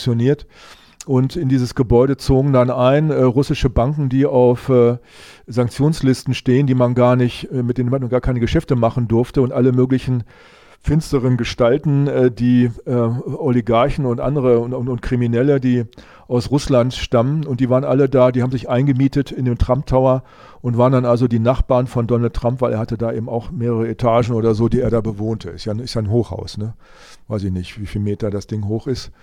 funktioniert. Und in dieses Gebäude zogen dann russische Banken, die auf Sanktionslisten stehen, die man gar nicht, mit denen man gar keine Geschäfte machen durfte, und alle möglichen finsteren Gestalten, die Oligarchen und andere und Kriminelle, die aus Russland stammen, und die waren alle da, die haben sich eingemietet in den Trump Tower und waren dann also die Nachbarn von Donald Trump, weil er hatte da eben auch mehrere Etagen oder so, die er da bewohnte. Ist ja ein Hochhaus, ne? Weiß ich nicht, wie viel Meter das Ding hoch ist.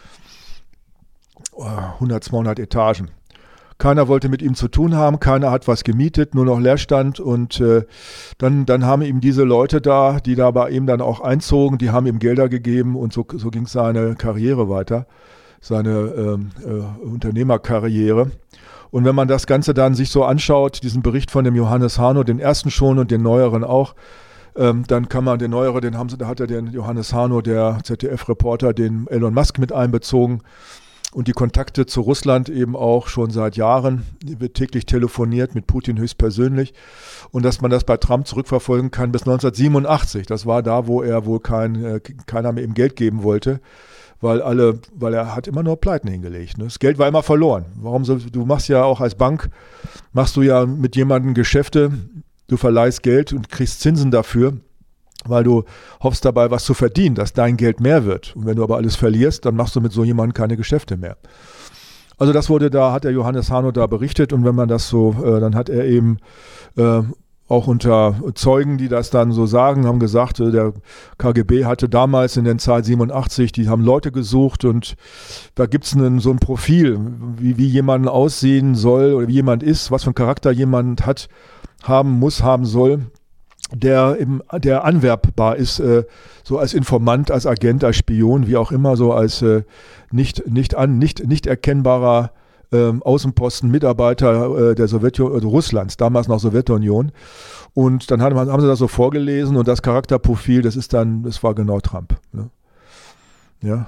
100, 200 Etagen. Keiner wollte mit ihm zu tun haben, keiner hat was gemietet, nur noch Leerstand, und dann haben ihm diese Leute da, die da bei ihm dann auch einzogen, die haben ihm Gelder gegeben, und so ging seine Karriere weiter, seine Unternehmerkarriere. Und wenn man das Ganze dann sich so anschaut, diesen Bericht von dem Johannes Harno, den ersten schon und den neueren auch, dann kann man den neueren, da hat er den Johannes Harno, der ZDF-Reporter, den Elon Musk mit einbezogen. Und die Kontakte zu Russland eben auch schon seit Jahren, wird täglich telefoniert mit Putin höchstpersönlich, und dass man das bei Trump zurückverfolgen kann bis 1987. Das war da, wo er wohl keiner mehr ihm Geld geben wollte, weil er hat immer nur Pleiten hingelegt. Ne? Das Geld war immer verloren. Du machst ja auch als Bank, machst du ja mit jemandem Geschäfte, du verleihst Geld und kriegst Zinsen dafür, weil du hoffst dabei, was zu verdienen, dass dein Geld mehr wird. Und wenn du aber alles verlierst, dann machst du mit so jemandem keine Geschäfte mehr. Also das hat der Johannes Harno da berichtet, und wenn man das so, dann hat er eben auch unter Zeugen, die das dann so sagen, haben gesagt, der KGB hatte damals in der Zeit 87, die haben Leute gesucht, und da gibt es so ein Profil, wie jemand aussehen soll oder wie jemand ist, was für einen Charakter jemand haben soll, der anwerbbar ist, so als Informant, als Agent, als Spion, wie auch immer, so als nicht erkennbarer Außenposten, Mitarbeiter der Russlands, damals noch Sowjetunion. Und dann haben sie das so vorgelesen, und das Charakterprofil, das war genau Trump. Ne? Ja.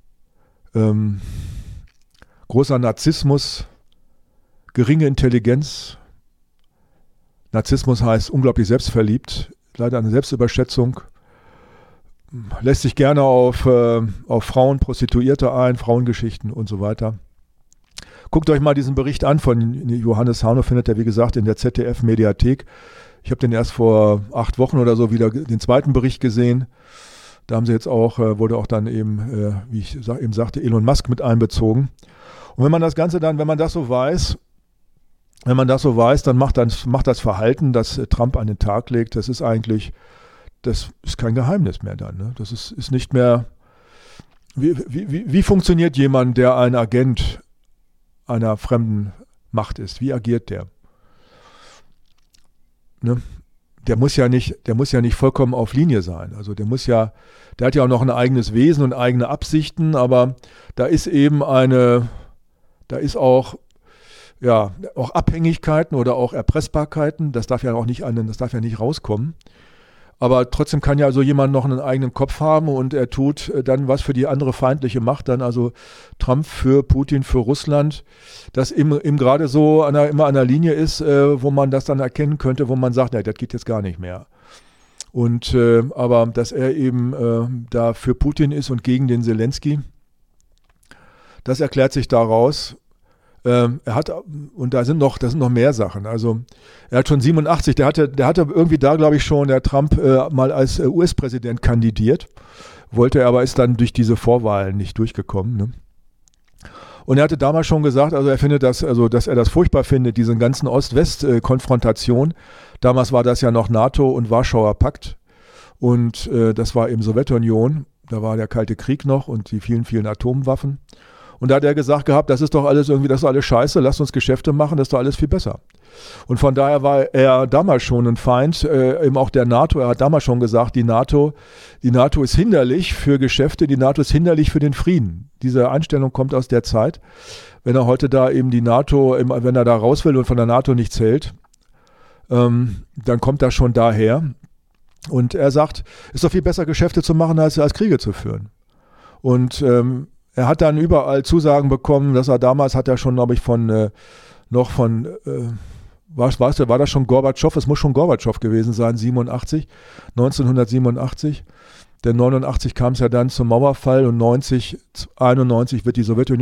Großer Narzissmus, geringe Intelligenz. Narzissmus heißt unglaublich selbstverliebt, leider eine Selbstüberschätzung, lässt sich gerne auf Frauen, Prostituierte ein, Frauengeschichten und so weiter. Guckt euch mal diesen Bericht an von Johannes Harno, findet ihr wie gesagt in der ZDF-Mediathek. Ich habe den erst vor 8 Wochen oder so wieder den zweiten Bericht gesehen. Da haben sie jetzt wurde auch dann eben, wie ich eben sagte, Elon Musk mit einbezogen. Und wenn man das Ganze dann, wenn man das so weiß, dann macht das Verhalten, das Trump an den Tag legt, das ist kein Geheimnis mehr dann. Ne? Das ist nicht mehr, wie funktioniert jemand, der ein Agent einer fremden Macht ist? Wie agiert der? Ne? Der muss ja nicht vollkommen auf Linie sein. Also der hat ja auch noch ein eigenes Wesen und eigene Absichten, aber da ist auch Abhängigkeiten oder auch Erpressbarkeiten, das darf ja nicht rauskommen. Aber trotzdem kann ja also jemand noch einen eigenen Kopf haben, und er tut dann was für die andere feindliche Macht, dann also Trump für Putin, für Russland, das ihm gerade so immer an der Linie ist, wo man das dann erkennen könnte, wo man sagt, das geht jetzt gar nicht mehr. Und aber dass er eben da für Putin ist und gegen den Zelensky, das erklärt sich daraus. Und da sind noch mehr Sachen. Also er hat schon 87, der hatte irgendwie da, glaube ich, schon der Trump mal als US-Präsident kandidiert, wollte er, aber ist dann durch diese Vorwahlen nicht durchgekommen. Ne? Und er hatte damals schon gesagt, also er findet dass er das furchtbar findet, diese ganzen Ost-West-Konfrontation. Damals war das ja noch NATO und Warschauer Pakt, und das war eben Sowjetunion. Da war der Kalte Krieg noch und die vielen, vielen Atomwaffen. Und da hat er gesagt gehabt, das ist doch alles scheiße, lasst uns Geschäfte machen, das ist doch alles viel besser. Und von daher war er damals schon ein Feind, eben auch der NATO. Er hat damals schon gesagt, die NATO ist hinderlich für Geschäfte, die NATO ist hinderlich für den Frieden. Diese Einstellung kommt aus der Zeit. Wenn er heute da eben die NATO, wenn er da raus will und von der NATO nichts hält, dann kommt das schon daher. Und er sagt, es ist doch viel besser, Geschäfte zu machen, als Kriege zu führen. Und er hat dann überall Zusagen bekommen, dass er damals hat er schon, glaube ich, war das schon Gorbatschow? Es muss schon Gorbatschow gewesen sein, 1987. Denn 89 kam es ja dann zum Mauerfall, und 91 wird die Sowjetunion